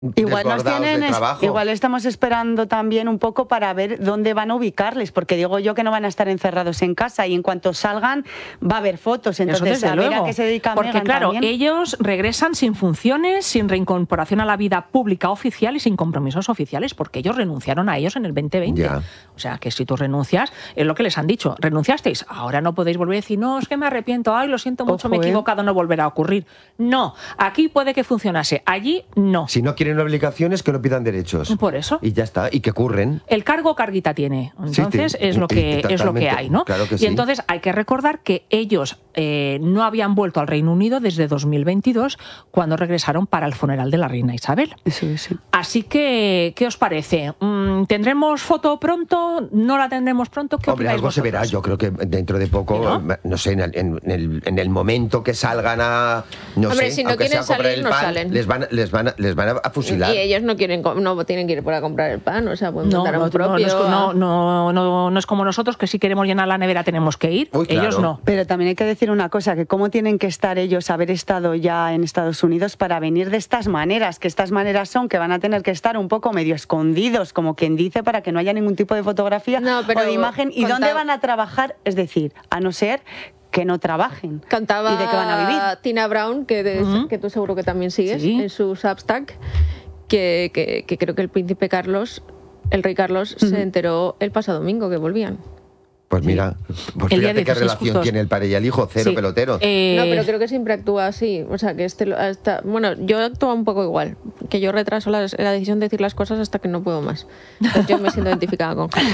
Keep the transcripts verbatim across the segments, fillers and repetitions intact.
Igual nos tienen, es, trabajo. igual estamos esperando también un poco para ver dónde van a ubicarles, porque digo yo que no van a estar encerrados en casa y en cuanto salgan va a haber fotos, entonces Eso desde a ver luego. a qué se dedican. Porque Meghan claro, también. ellos regresan sin funciones, sin reincorporación a la vida pública oficial y sin compromisos oficiales, porque ellos renunciaron a ellos en el veinte veinte. Ya. O sea, que si tú renuncias, es lo que les han dicho, renunciasteis, ahora no podéis volver a decir, no, es que me arrepiento, ay, lo siento mucho, Ojo, me he ¿eh? equivocado, no volverá a ocurrir. No, aquí puede que funcionase, allí no. Si no quieren obligaciones, que no pidan derechos. Por eso. Y ya está, y que curren. El cargo carguita tiene, entonces Sí, sí, es lo y- y que es lo que totalmente, hay, ¿no? claro que y sí. entonces hay que recordar que ellos eh, no habían vuelto al Reino Unido desde dos mil veintidós, cuando regresaron para el funeral de la reina Isabel. Sí, sí. Así que, ¿qué os parece? Mm, ¿Tendremos foto pronto? ¿No la tendremos pronto? ¿Qué Hombre, opináis algo se vosotros? verá. Yo creo que dentro de poco, ¿No? no, sé, en el, en, el, en el momento que salgan a, no Hombre, sé, si no aunque sea quieren a comprar salir, el no pan, salen. les van, les van, a- les van a fusilar. Y ellos no quieren co- no tienen que ir por a comprar el pan, o sea, pueden No, montar no, un no, propio. no es, no, no, no, no es como nosotros, que si queremos llenar la nevera tenemos que ir. Uy, claro. Ellos no. Pero también hay que decir una cosa, que cómo tienen que estar ellos, haber estado ya en Estados Unidos para venir de estas maneras, que estas maneras son que van a tener que estar un poco medio escondidos, como quien dice, para que no haya ningún tipo de fotografía No, pero o de imagen. ¿Y contaba- dónde van a trabajar? Es decir, a no ser que no trabajen. Cantaba ¿Y de qué van a vivir? Tina Brown, que, de- Ujú. que tú seguro que también sigues Sí. en su Substack, que, que, que creo que el príncipe Carlos, el rey Carlos, se enteró el pasado domingo que volvían. Pues mira, pues El día fíjate qué dieciséis relación justos. tiene el padre y el hijo, cero Sí. pelotero. Eh, No, pero creo que siempre actúa así. O sea, que este lo- hasta, bueno, yo actúo un poco igual. Que yo retraso la, la decisión de decir las cosas hasta que no puedo más. Entonces yo me siento identificada con Jaime.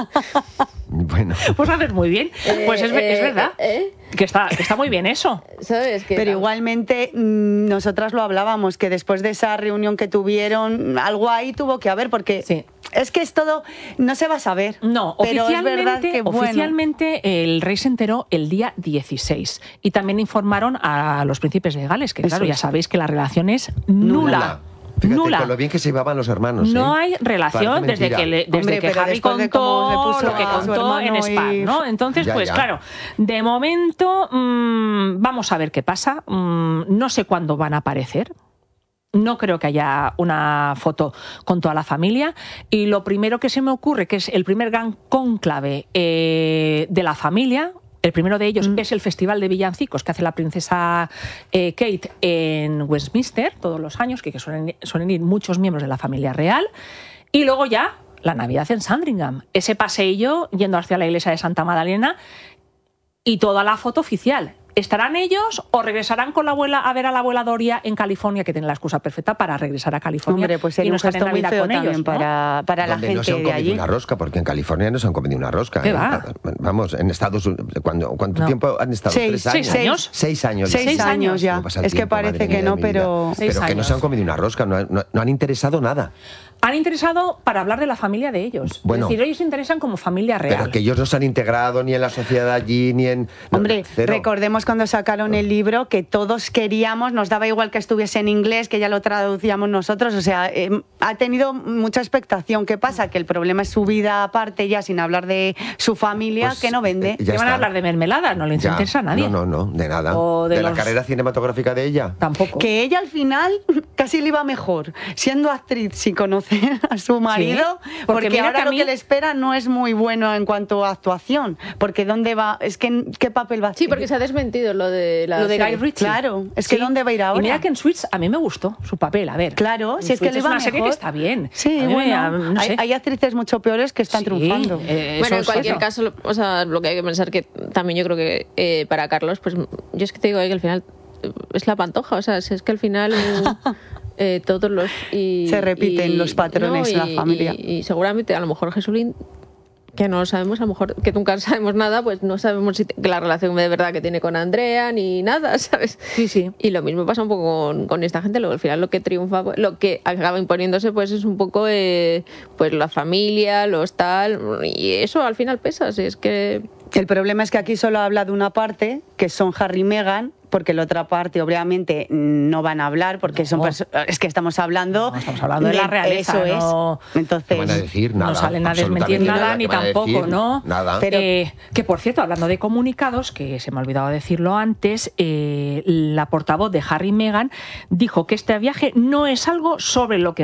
Bueno, Pues haces muy bien. Pues es, Eh, es verdad. eh, Que, está, que está muy bien eso. ¿Sabes? Que Pero igualmente mm, nosotras lo hablábamos, que después de esa reunión que tuvieron, algo ahí tuvo que haber, porque Sí. es que es todo, no se va a saber. No, pero es oficialmente, verdad que bueno. oficialmente el rey se enteró el día dieciséis y también informaron a los príncipes de Gales, que Eso claro, ya es. sabéis que la relación es nula. fíjate Nula. con lo bien que se llevaban los hermanos. No ¿eh? hay relación Parece desde mentira. que, le- desde Hombre, que pero Harry después de cómo le contó puso lo que a su contó en hermano Spa, y- ¿no? Entonces, Ya, pues ya. claro, de momento mm, vamos a ver qué pasa. Mm, no sé cuándo van a aparecer. No creo que haya una foto con toda la familia. Y lo primero que se me ocurre, que es el primer gran cónclave eh, de la familia, el primero de ellos es el Festival de Villancicos que hace la princesa eh, Kate en Westminster todos los años, que, que suelen, suelen ir muchos miembros de la familia real. Y luego ya la Navidad en Sandringham. Ese paseillo yendo hacia la iglesia de Santa Magdalena y toda la foto oficial. ¿Estarán ellos o regresarán con la abuela a ver a la abuela Doria en California, que tiene la excusa perfecta para regresar a California? Hombre, pues y sería no un estar en gesto muy Navidad feo con también ellos, ¿no? para, para la Donde no se gente han de comido allí. una rosca, porque en California no se han comido una rosca. ¿Qué ¿eh? va? Vamos, en Estados Unidos, ¿cuándo, ¿cuánto No. tiempo han estado? Seis, ¿Tres seis años? años. Seis años. ya. Seis, Seis años años. ya. ¿Cómo pasa el Es que tiempo, parece madre que mía no, de mi vida? pero... Seis Pero que no años. se han comido una rosca, no, no- no han interesado nada. Han interesado para hablar de la familia de ellos. Bueno. Es decir, ellos se interesan como familia real. Pero que ellos no se han integrado ni en la sociedad allí, ni en... no, Hombre, cero. recordemos cuando sacaron el libro que todos queríamos, nos daba igual que estuviese en inglés, que ya lo traducíamos nosotros, o sea, eh, ha tenido mucha expectación. ¿Qué pasa? Que el problema es su vida aparte, ya sin hablar de su familia, Pues, que no vende. eh, ya ¿Qué van a está. hablar de mermelada? No le Ya. interesa a nadie. No, no, no, de nada. O de de la los- carrera cinematográfica de ella. Tampoco. Que ella al final casi le iba mejor siendo actriz sin conocer a su marido, porque porque, mira ahora que a lo mí- que le espera no es muy bueno en cuanto a actuación, porque ¿dónde va? Es que ¿qué papel va a hacer? Sí, porque se ha desmentido lo de la Lo de Guy serie. Ritchie. Claro, es que ¿dónde va a ir ahora? Y mira que en Suits a mí me gustó su papel, a ver. Claro, En si es que Suits le iba una mejor. serie que está bien. Sí, A mí me- bueno, a- no hay, sé. hay actrices mucho peores que están Sí, triunfando. eh, Bueno, eso en es cualquier eso. caso, lo- o sea, lo que hay que pensar que también yo creo que eh, para Carlos, pues yo es que te digo eh, que al final eh, es la pantoja, o sea, si es que al final eh, eh, todos los... Y, Se repiten y- los patrones en la y- familia. Y, y seguramente a lo mejor Jesulín, que no lo sabemos, a lo mejor que nunca sabemos nada, pues no sabemos si te- que la relación de verdad que tiene con Andrea ni nada, ¿sabes? Sí, sí. Y lo mismo pasa un poco con, con esta gente. Luego, al final, lo que triunfa, pues, lo que acaba imponiéndose, pues es un poco eh, pues la familia, los tal. Y eso al final pesa. Si es que El problema es que aquí solo habla de una parte, que son Harry y Meghan, porque la otra parte obviamente no van a hablar, porque No. son perso- es que estamos hablando, No, estamos hablando de la realeza, eso no- es. Entonces, ¿Qué van a decir? Nada, no salen a desmentir absolutamente nada, nada. ni ¿Qué van a tampoco, decir? ¿no? Nada. Pero- Eh, que por cierto, hablando de comunicados, que se me ha olvidado decirlo antes, eh, la portavoz de Harry y Meghan dijo que este viaje no es algo sobre lo que